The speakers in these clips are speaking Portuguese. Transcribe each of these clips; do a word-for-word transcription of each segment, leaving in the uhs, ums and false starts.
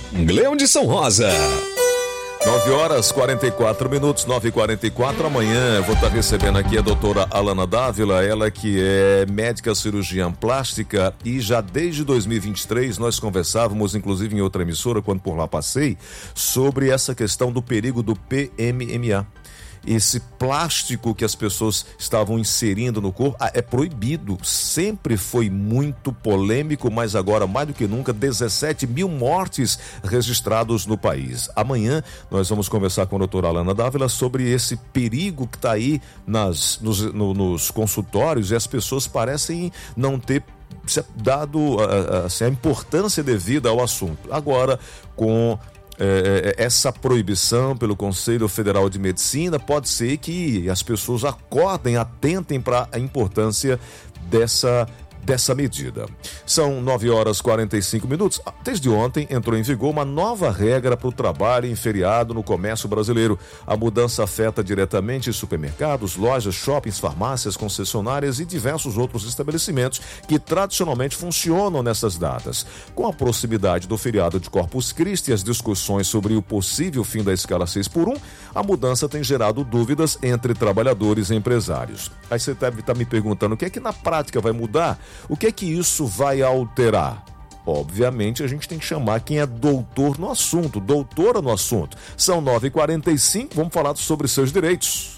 Gleudson Rosa. nove horas e quarenta e quatro minutos, nove e quarenta e quatro. Amanhã eu vou estar recebendo aqui a doutora Alana Dávila, ela que é médica cirurgiã plástica, e já desde dois mil e vinte e três nós conversávamos, inclusive em outra emissora, quando por lá passei, sobre essa questão do perigo do P M M A. Esse plástico que as pessoas estavam inserindo no corpo é proibido, sempre foi muito polêmico, mas agora mais do que nunca, dezessete mil mortes registrados no país. Amanhã nós vamos conversar com a doutora Alana Dávila sobre esse perigo que está aí nas, nos, no, nos consultórios, e as pessoas parecem não ter dado assim, a importância devida ao assunto. Agora, com É, essa proibição pelo Conselho Federal de Medicina, pode ser que as pessoas acordem, atentem para a importância dessa dessa medida. São nove horas e quarenta e cinco minutos. Desde ontem entrou em vigor uma nova regra para o trabalho em feriado no comércio brasileiro. A mudança afeta diretamente supermercados, lojas, shoppings, farmácias, concessionárias e diversos outros estabelecimentos que tradicionalmente funcionam nessas datas. Com a proximidade do feriado de Corpus Christi e as discussões sobre o possível fim da escala seis por um, a mudança tem gerado dúvidas entre trabalhadores e empresários. Aí você deve estar me perguntando o que é que na prática vai mudar? O que é que isso vai alterar? Obviamente a gente tem que chamar quem é doutor no assunto, doutora no assunto. São nove e quarenta e cinco, vamos falar sobre seus direitos.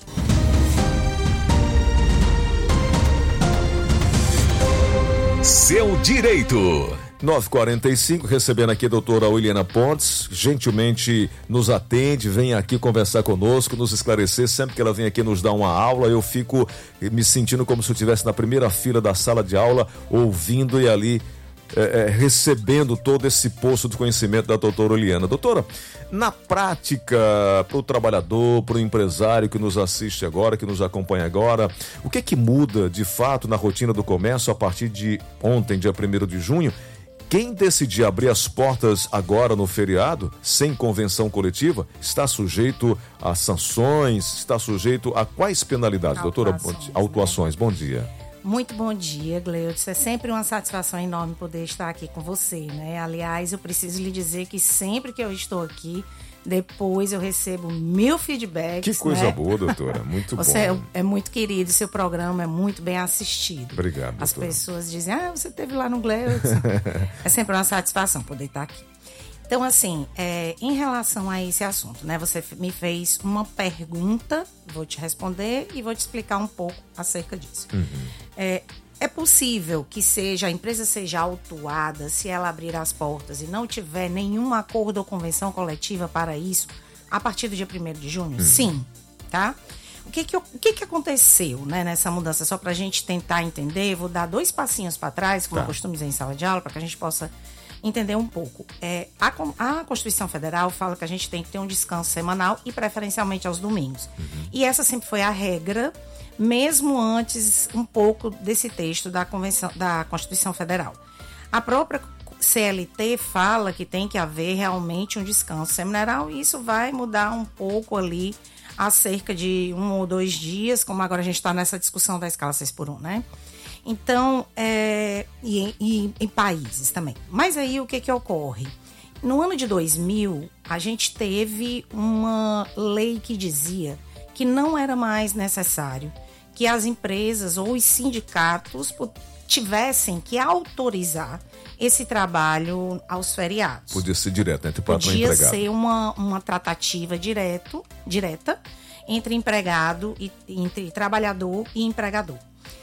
Seu direito. nove e quarenta e cinco, recebendo aqui a doutora Williana Pontes, gentilmente nos atende, vem aqui conversar conosco, nos esclarecer. Sempre que ela vem aqui nos dar uma aula, eu fico me sentindo como se eu estivesse na primeira fila da sala de aula, ouvindo e ali é, é, recebendo todo esse poço de conhecimento da doutora Williana. Doutora, na prática, para o trabalhador, para o empresário que nos assiste agora, que nos acompanha agora, o que é que muda de fato na rotina do comércio a partir de ontem, dia primeiro de junho? Quem decidir abrir as portas agora no feriado, sem convenção coletiva, está sujeito a sanções, está sujeito a quais penalidades, doutora? Autuações, bom dia. Muito bom dia, Gleudson. É sempre uma satisfação enorme poder estar aqui com você, né? Aliás, eu preciso lhe dizer que sempre que eu estou aqui, depois eu recebo mil feedbacks. Que coisa, né? Boa, doutora. Muito você bom. É, é muito querido, seu programa é muito bem assistido. Obrigado, doutora. As pessoas dizem, ah, você esteve lá no Gleudson. É sempre uma satisfação poder estar aqui. Então, assim, é, em relação a esse assunto, né? Você me fez uma pergunta, vou te responder e vou te explicar um pouco acerca disso. Uhum. É, é possível que seja, a empresa seja autuada se ela abrir as portas e não tiver nenhum acordo ou convenção coletiva para isso a partir do dia primeiro de junho? Uhum. Sim, tá? O que que, o que que aconteceu, né, nessa mudança? Só para a gente tentar entender, vou dar dois passinhos para trás, como tá. Eu costumo dizer em sala de aula, para que a gente possa entender um pouco. É, a, a Constituição Federal fala que a gente tem que ter um descanso semanal e preferencialmente aos domingos. Uhum. E essa sempre foi a regra, mesmo antes um pouco desse texto da, Convenção, da Constituição Federal. A própria C L T fala que tem que haver realmente um descanso semanal, e isso vai mudar um pouco ali há cerca de um ou dois dias, como agora a gente está nessa discussão da escala seis por um, né? Então, é, e, e em países também. Mas aí o que que ocorre? No ano de dois mil, a gente teve uma lei que dizia que não era mais necessário que as empresas ou os sindicatos tivessem que autorizar esse trabalho aos feriados. Podia ser direto, entre patrão e empregado. Podia ser uma, uma tratativa direto, direta entre empregado e entre trabalhador e empregador.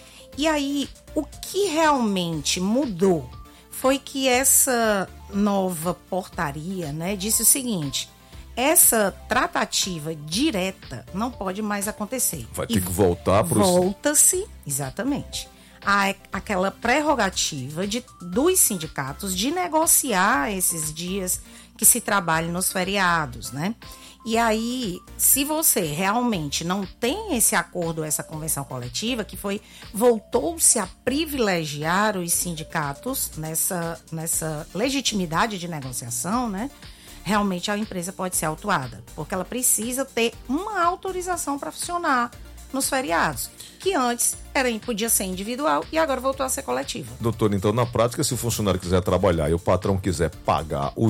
E aí, o que realmente mudou foi que essa nova portaria, né, disse o seguinte: essa tratativa direta não pode mais acontecer. Vai ter e que voltar para o... Volta-se, exatamente, a, aquela prerrogativa de, dos sindicatos de negociar esses dias que se trabalha nos feriados, né? E aí, se você realmente não tem esse acordo, essa convenção coletiva, que foi, voltou-se a privilegiar os sindicatos nessa, nessa legitimidade de negociação, né? Realmente a empresa pode ser autuada, porque ela precisa ter uma autorização para funcionar nos feriados, que antes era, podia ser individual e agora voltou a ser coletiva. Doutor, então na prática, se o funcionário quiser trabalhar e o patrão quiser pagar o